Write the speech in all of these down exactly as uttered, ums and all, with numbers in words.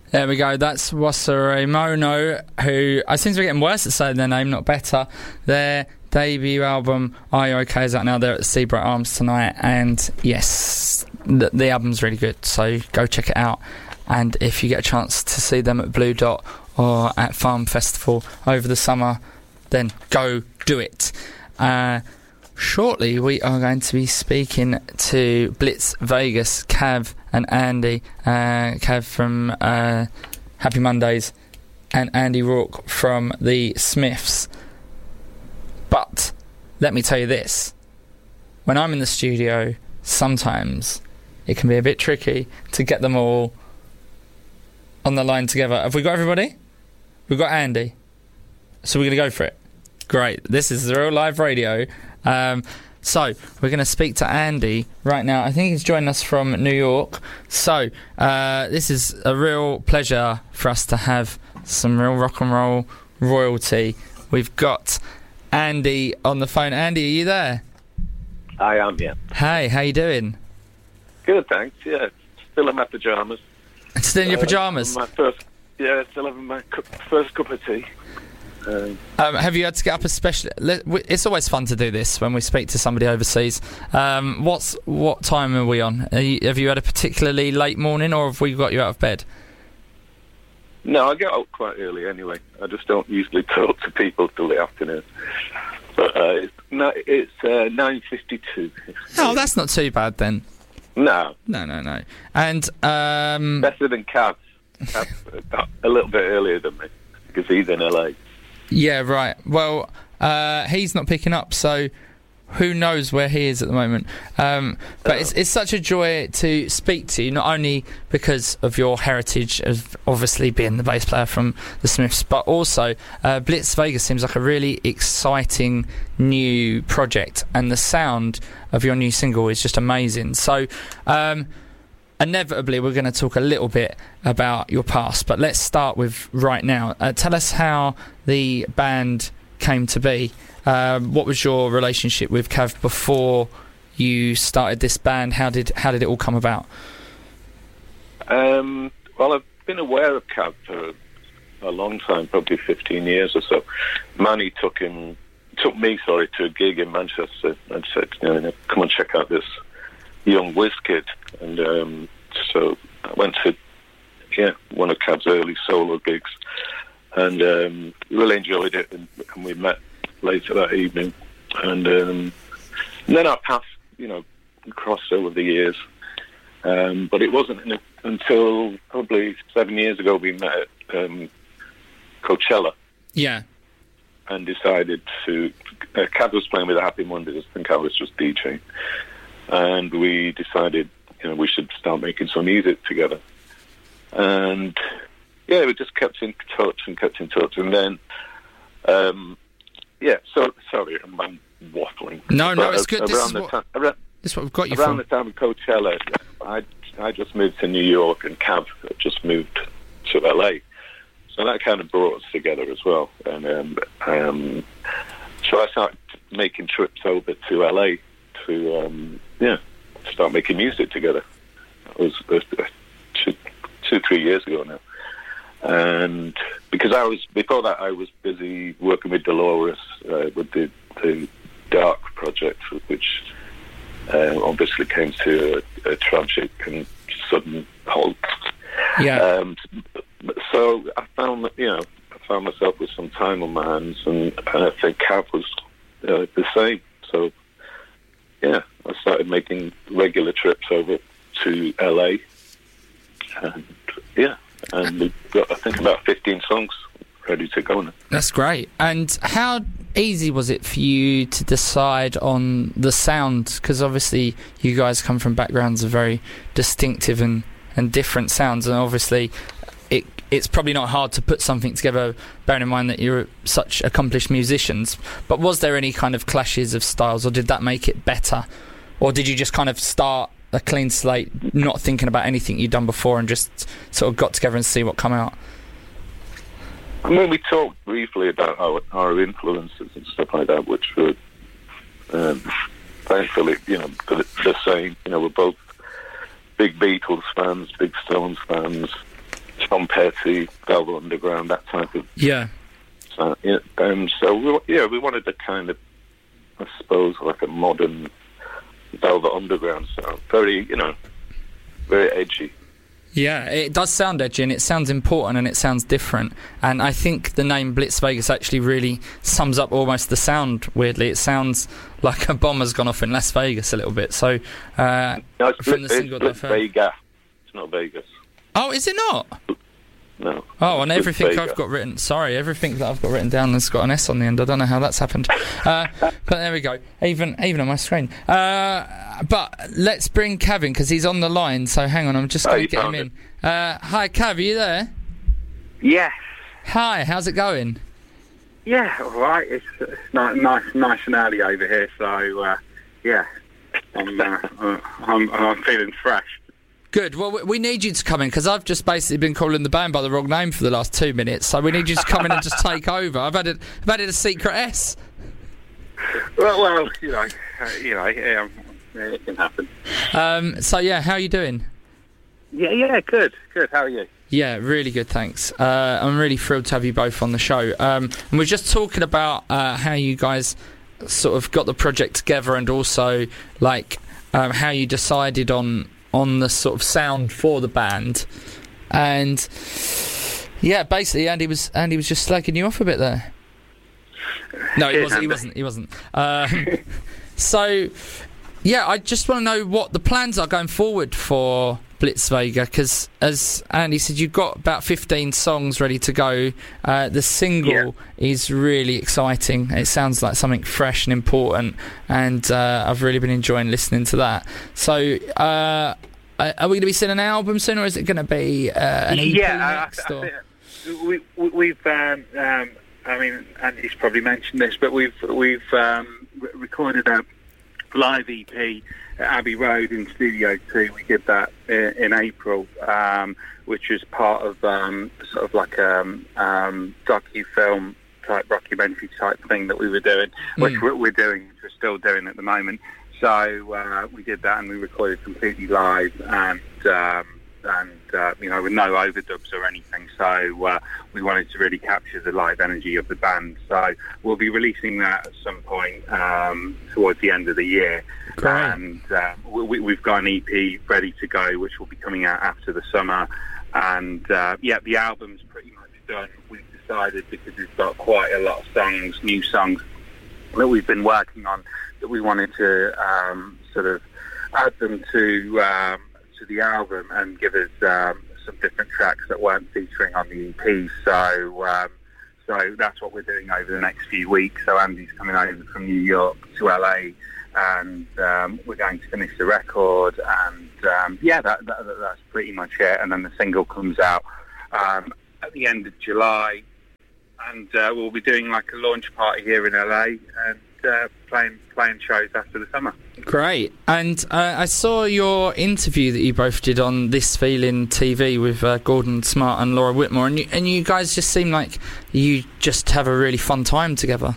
There we go. That's Wasare Mono, who I seem to be getting worse at saying their name, not better. Their debut album, Are You OK, is out now. They're at the Seabright Arms tonight, and yes, the, the album's really good, so go check it out. And if you get a chance to see them at Blue Dot or at Farm Festival over the summer, then go do it. Uh, shortly, we are going to be speaking to Blitz Vegas, Cav and Andy. Uh, Cav from uh, Happy Mondays and Andy Rourke from the Smiths. But let me tell you this. When I'm in the studio, sometimes it can be a bit tricky to get them all on the line together. Have we got everybody? We've got Andy. So we're going to go for it. Great. This is the real live radio. Um, so we're going to speak to Andy right now. I think he's joining us from New York. So uh, this is a real pleasure for us to have some real rock and roll royalty. We've got Andy on the phone. Andy, are you there? I am, yeah. Hey, how you doing? Good, thanks. Yeah, still in my pyjamas. Still in your pyjamas? Uh, my first, yeah, still having my cu- first cup of tea. Um, um, have you had to get up especially? It's always fun to do this when we speak to somebody overseas. Um, what's what time are we on? Are you, have you had a particularly late morning, or have we got you out of bed? No, I get up quite early anyway. I just don't usually talk to people till the afternoon. But uh, it's no, it's uh, nine fifty-two. Oh, that's not too bad then. No, no, no, no. And um, better than Cav. Cav a little bit earlier than me because he's in L A. Yeah, right. Well, uh, he's not picking up, so who knows where he is at the moment. Um, but oh. it's, it's such a joy to speak to you, not only because of your heritage of obviously being the bass player from the Smiths, but also uh, Blitz Vegas seems like a really exciting new project, and the sound of your new single is just amazing. So um, inevitably we're going to talk a little bit about your past, but let's start with right now. Uh, tell us how the band came to be. Um, what was your relationship with Cav before you started this band? How did how did it all come about? Um, well, I've been aware of Cav for a long time, probably fifteen years or so. Manny took him, took me, sorry, to a gig in Manchester and said, you know, come and check out this young whiz kid. And um, so I went to yeah one of Cav's early solo gigs, and um, really enjoyed it, and, and we met later that evening, and, um, and then our paths, you know, crossed over the years. Um, but it wasn't in a, until probably seven years ago we met at um, Coachella. Yeah. And decided to. Uh, Cav was playing with the Happy Mondays. I think I was just DJing, and we decided, you know, we should start making some music together. And yeah, we just kept in touch and kept in touch, and then. Um, Yeah, so sorry, I'm, I'm waffling. No, no, but it's good. This is, what, time, around, this is what we've got you around from. the time of Coachella, I I just moved to New York, and Cav had just moved to L A, so that kind of brought us together as well. And um, um, so I started making trips over to L A to um, yeah start making music together. It was uh, two, two, three years ago now. And because I was before that, I was busy working with Dolores uh, with the, the Dark project, which uh, obviously came to a, a tragic and sudden halt. Yeah. Um, so I found, you know, I found myself with some time on my hands, and, and I think Cav was uh, the same. So yeah, I started making regular trips over to L A, and yeah. And we've got, I think, about fifteen songs ready to go now. That's great. And how easy was it for you to decide on the sound? Because obviously you guys come from backgrounds of very distinctive and, and different sounds, and obviously it it's probably not hard to put something together, bearing in mind that you're such accomplished musicians. But was there any kind of clashes of styles, or did that make it better? Or did you just kind of start a clean slate, not thinking about anything you'd done before, and just sort of got together and see what come out? I mean, we talked briefly about our, our influences and stuff like that, which were um, thankfully, you know, the, the same. You know, we're both big Beatles fans, big Stones fans, Tom Petty, Velvet Underground, that type of Yeah. So, yeah, um, so we, yeah, we wanted a kind of, I suppose, like a modern Velvet Underground sound. Very, you know, very edgy. Yeah, it does sound edgy and it sounds important and it sounds different. And I think the name Blitz Vegas actually really sums up almost the sound, weirdly. It sounds like a bomb has gone off in Las Vegas a little bit. So, uh, no, it's from Blitz, the single Blitz that I've heard. Vegas. It's not Vegas. Oh, is it not? No. Oh, and Blitz everything Vegas. I've got written... Sorry, everything that I've got written down has got an S on the end. I don't know how that's happened. Uh, but there we go. Even even on my screen. Uh, but let's bring Cav in, because he's on the line. So hang on, I'm just Oh, going to you get him found in. Uh, hi, Cav, are you there? Yes. Hi, how's it going? Yeah, all right. It's, it's nice, nice, nice and early over here. So, uh, yeah, I'm, uh, uh, I'm, I'm feeling fresh. Good. Well, we- we need you to come in, because I've just basically been calling the band by the wrong name for the last two minutes. So we need you to come in and just take over. I've added, I've added a secret S. Well, well, you know, uh, you know, yeah, it can happen. Um, so yeah, how are you doing? Yeah, yeah, good, good. How are you? Yeah, really good, thanks. Uh, I'm really thrilled to have you both on the show. Um, and we're just talking about uh, how you guys sort of got the project together, and also like um, how you decided on on the sort of sound for the band. And yeah, basically, Andy was Andy was just slagging you off a bit there. No, he wasn't. He wasn't. He wasn't. Um, so yeah, I just want to know what the plans are going forward for Blitz Vega, because as Andy said, you've got about fifteen songs ready to go. Uh, the single Yeah. is really exciting. It sounds like something fresh and important, and uh, I've really been enjoying listening to that. So uh, are we going to be seeing an album soon, or is it going to be uh, an E P yeah, next? I, I, or? I think we, we, we've. Um, um, I mean, Andy's probably mentioned this, but we've we've um, re- recorded a live E P at Abbey Road in Studio Two. We did that in, in April, um, which is part of um, sort of like a um, um, docu-film type, documentary type thing that we were doing, which Mm. we're, we're doing, which we're still doing at the moment. So uh, we did that, and we recorded completely live, and um, and uh, you know, with no overdubs or anything. So uh, we wanted to really capture the live energy of the band. So we'll be releasing that at some point um, towards the end of the year. Great. And uh, we, we've got an E P ready to go, which will be coming out after the summer. And uh, yeah, the album's pretty much done. We've decided, because we've got quite a lot of songs, new songs that we've been working on, that we wanted to um, sort of add them to um, to the album and give us um, some different tracks that weren't featuring on the E P. So um, so that's what we're doing over the next few weeks. So Andy's coming over from New York to L A, and um, we're going to finish the record, and um, yeah, that, that, that's pretty much it. And then the single comes out um, at the end of July, and uh, we'll be doing like a launch party here in L A, and uh, playing playing shows after the summer. Great. And uh, I saw your interview that you both did on This Feeling T V with uh, Gordon Smart and Laura Whitmore, and you, and you guys just seem like you just have a really fun time together.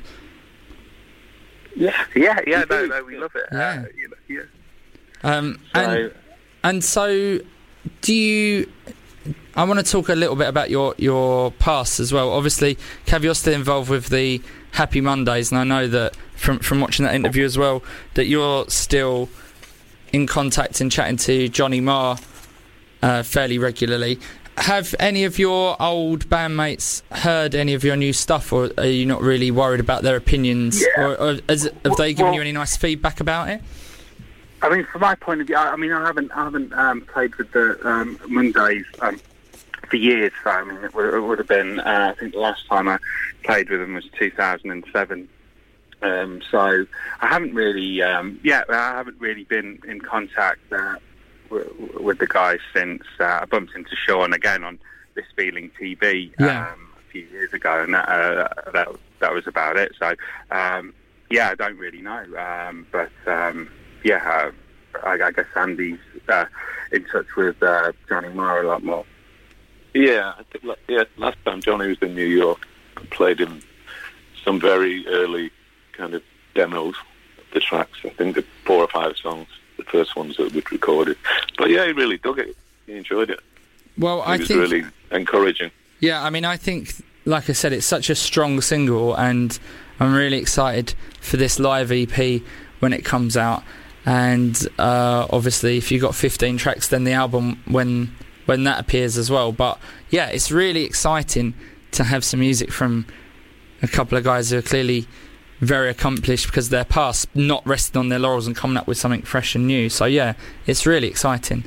Yeah, yeah, yeah. No, no, we love it. Yeah. Uh, you know, yeah. Um, So, and and so, do you? I want to talk a little bit about your your past as well. Obviously, Cav, you're still involved with the Happy Mondays, and I know that from from watching that interview as well, that you're still in contact and chatting to Johnny Marr uh, fairly regularly. Have any of your old bandmates heard any of your new stuff, or are you not really worried about their opinions? Yeah. Or, or has, have they given Well- you any nice feedback about it? I mean, from my point of view, I, I mean, I haven't, I haven't um, played with the um, Mondays um, for years. So I mean, it would, it would have been. Uh, I think the last time I played with them was two thousand seven. Um, so I haven't really, um, yeah, I haven't really been in contact uh, w- with the guys since uh, I bumped into Sean again on This Feeling T V Yeah. um, a few years ago, and that uh, that, that was about it. So um, yeah, I don't really know, um, but. Um, Yeah, uh, I, I guess Andy's uh, in touch with uh, Johnny Marr a lot more. Yeah, I think, like, yeah. Last time Johnny was in New York, I played him some very early kind of demos of the tracks. I think the four or five songs, the first ones that we'd recorded. But yeah, he really dug it. He enjoyed it. Well, I it was think really encouraging. Yeah, I mean, I think, like I said, it's such a strong single, and I'm really excited for this live E P when it comes out. And uh, obviously, if you've got fifteen tracks, then the album when when that appears as well. But yeah, it's really exciting to have some music from a couple of guys who are clearly very accomplished because they're past, not resting on their laurels and coming up with something fresh and new. So yeah, it's really exciting.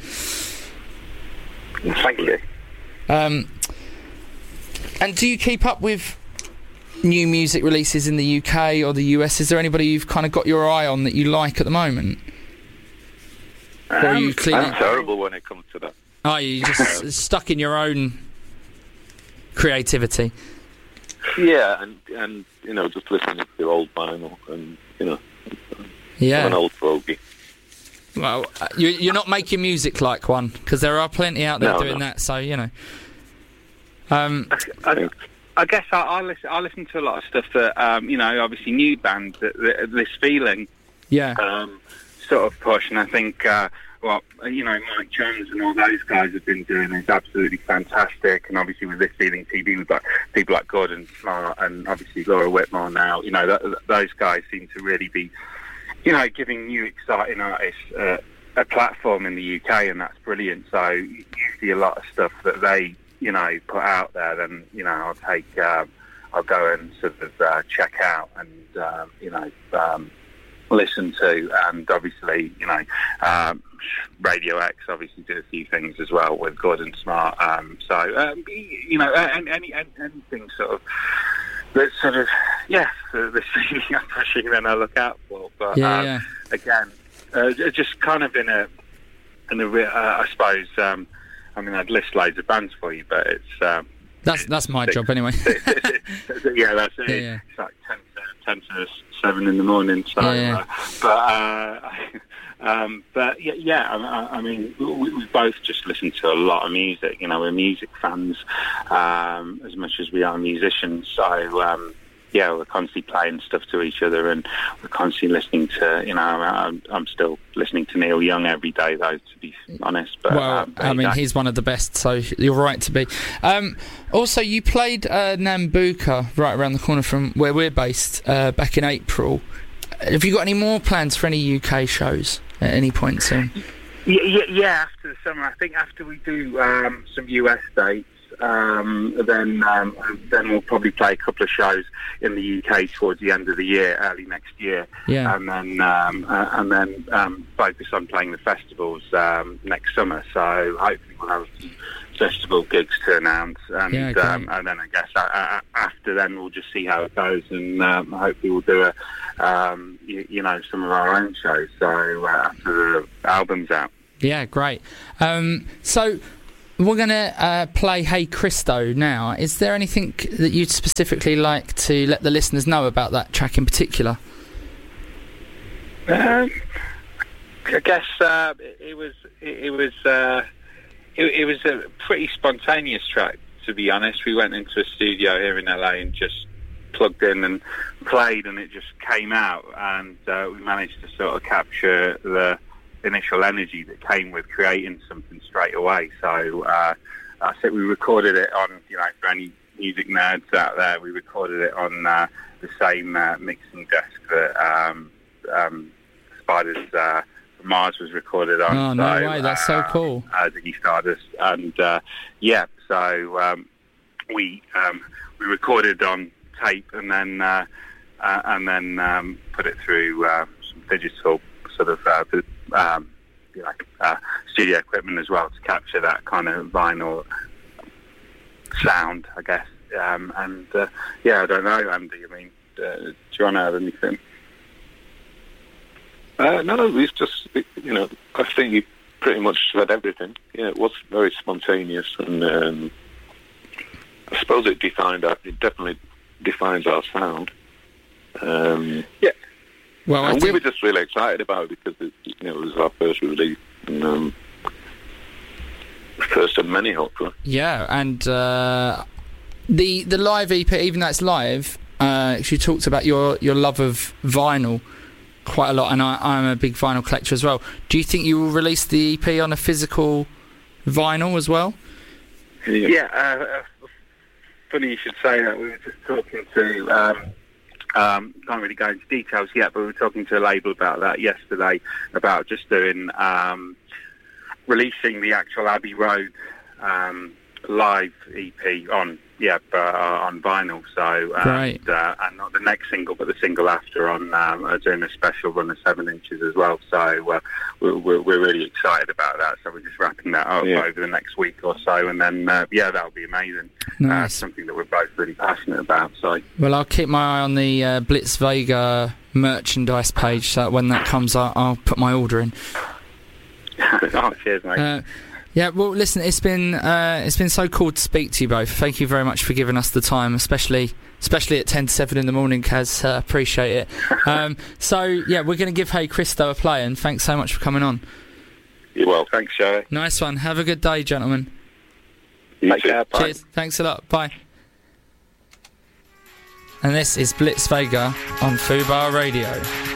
Thank you. Um, and do you keep up with new music releases in the U K or the U S? Is there anybody you've kind of got your eye on that you like at the moment? Um, or are you clean? I'm terrible when it comes to that. Are you just stuck in your own creativity? Yeah, and and you know, just listening to old vinyl, and you know, Yeah. I'm an old fogey. Well, uh, you, you're not making music like one, because there are plenty out there No, doing no. that. So you know. Um, I, I guess I, I listen. I listen to a lot of stuff that um, you know, obviously new bands that, that this feeling yeah. um, sort of push, and I think uh, what you know, Mike Jones and all those guys have been doing is absolutely fantastic. And obviously with this feeling T V, we've got people like Gordon Smart and obviously Laura Whitmore now. You know, that, those guys seem to really be, you know, giving new exciting artists uh, a platform in the U K, and that's brilliant. So usually a lot of stuff that they, you know, put out there, then, you know, I'll take, um, I'll go and sort of uh, check out and, um, you know, um, listen to. And obviously, you know, um, Radio X obviously did a few things as well with Gordon Smart. Um, so, um, you know, any, any, anything sort of, that sort of, yeah, the feeling I'm pushing, then I look out for. But Yeah, um, yeah. again, uh, just kind of in a, in a, re- uh, I suppose, um, I mean, I'd list loads of bands for you, but it's um, That's that's my six, job anyway. yeah, that's it. Yeah, yeah. It's like ten to, ten to seven in the morning. So, Yeah, yeah. Uh, but uh, um, but yeah, yeah. I, I mean, we, we both just listen to a lot of music. You know, we're music fans um, as much as we are musicians. So. Um, Yeah, we're constantly playing stuff to each other, and we're constantly listening to, you know, I'm, I'm still listening to Neil Young every day, though, to be honest. But, Well, um, I mean, yeah. he's one of the best, so you're right to be. Um, also, you played uh, Nambuka right around the corner from where we're based uh, back in April. Have you got any more plans for any U K shows at any point soon? Yeah, yeah, yeah, after the summer. I think after we do um, some U S dates, um, then um, then we'll probably play a couple of shows in the U K towards the end of the year, early next year, Yeah. and then um, uh, and then um, focus on playing the festivals um, next summer. So hopefully we'll have some festival gigs to announce, and Yeah, great. um, and then I guess uh, uh, after then we'll just see how it goes, and um, hopefully we'll do a um, you, you know some of our own shows. So uh, after the album's out. Yeah, great. Um, so we're going to uh, play Hey Christo now. Is there anything that you'd specifically like to let the listeners know about that track in particular? Um, I guess uh, it, it was it, it was uh, it, it was a pretty spontaneous track, to be honest. We went into a studio here in L A and just plugged in and played, and it just came out, and uh, we managed to sort of capture the initial energy that came with creating something straight away. So uh, I said we recorded it on, you know, for any music nerds out there, we recorded it on uh, the same uh, mixing desk that um, um, Spiders uh, from Mars was recorded on. Oh, no so, way, that's so uh, cool. Uh, Ziggy Stardust. And uh, yeah, so um, we um, we recorded on tape and then uh, uh, and then um, put it through uh, some digital sort of uh, um, you know, uh, studio equipment as well to capture that kind of vinyl sound, I guess. Um, and uh, yeah, I don't know, Andy. I mean, uh, do you want to add anything? Uh, no, it's just, you know, I think you pretty much said everything. Yeah, it was very spontaneous, and um, I suppose it defined our, it definitely defines our sound. Um, yeah. Well, I and think we were just really excited about it because it, you know, it was our first release, and um, first of many, hopefully. Yeah, and uh, the the live E P, even though it's live, uh, you talked about your, your love of vinyl quite a lot, and I, I'm a big vinyl collector as well. Do you think you will release the E P on a physical vinyl as well? Yeah. Yeah, uh, funny you should say that. We were just talking to, um, um, can't really go into details yet, but we were talking to a label about that yesterday, about just doing, um, releasing the actual Abbey Road um, live E P on, yeah, uh, on vinyl. So, uh, Right. and, uh, and not the next single, but the single after on, um, uh, doing a special run of seven inches as well. So uh, we're, we're, we're really excited about that. So we're just wrapping that up Yeah. over the next week or so, and then uh, yeah, that'll be amazing. Nice. Uh, something that we're both really passionate about. So Well, I'll keep my eye on the uh, Blitz Vega merchandise page, so when that comes out, I'll put my order in. oh, cheers, mate. Uh, yeah, well, listen, it's been uh, it's been so cool to speak to you both. Thank you very much for giving us the time, especially especially at ten to seven in the morning, Kaz. Uh, appreciate it. Um, so, yeah, we're going to give Hey Christo a play, and thanks so much for coming on. You're well, thanks, Joey. Nice one. Have a good day, gentlemen. You Take too. care. Bye. Cheers. Thanks a lot. Bye. And this is Blitz Vega on Fubar Radio.